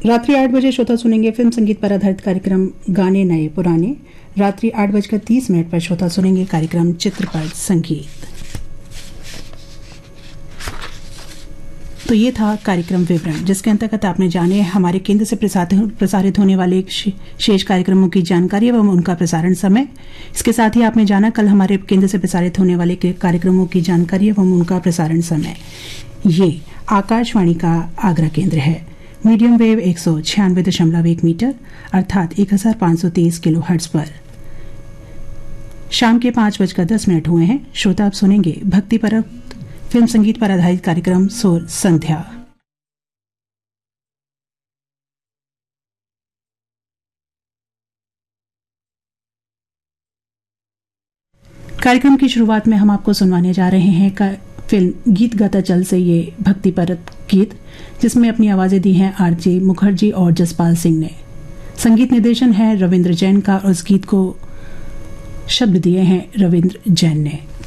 रात्रि 8 बजे श्रोता सुनेंगे फिल्म संगीत पर आधारित कार्यक्रम गाने नए पुराने। रात्रि 8:30 पर श्रोता सुनेंगे कार्यक्रम चित्रपट संगीत। तो ये था कार्यक्रम विवरण, जिसके अंतर्गत आपने जाने हमारे केंद्र से प्रसारित होने वाले शेष कार्यक्रमों की जानकारी एवं उनका प्रसारण समय। इसके साथ ही आपने जाना कल हमारे केंद्र से प्रसारित होने वाले कार्यक्रमों की जानकारी एवं उनका प्रसारण समय। ये आकाशवाणी का आगरा केंद्र है। मीडियम वेव 196.1 मीटर अर्थात 1530 किलो हर्ट्ज पर शाम के 5:10 हुए हैं। श्रोता आप सुनेंगे भक्ति परब फिल्म संगीत पर आधारित कार्यक्रम सोर संध्या। कार्यक्रम की शुरुआत में हम आपको सुनवाने जा रहे हैं फिल्म गीत गाता चल से ये भक्ति परब गीत, जिसमें अपनी आवाजें दी हैं आरजे मुखर्जी और जसपाल सिंह ने। संगीत निर्देशन है रविंद्र जैन का और इस गीत को शब्द दिए हैं रविंद्र जैन ने।